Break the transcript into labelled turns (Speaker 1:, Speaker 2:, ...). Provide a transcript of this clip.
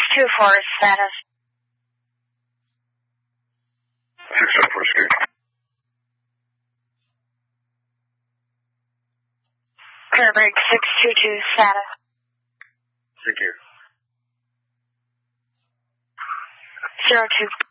Speaker 1: 624 status.
Speaker 2: 624 escape.
Speaker 1: Clearbreak 622 status.
Speaker 2: Thank you.
Speaker 1: 02.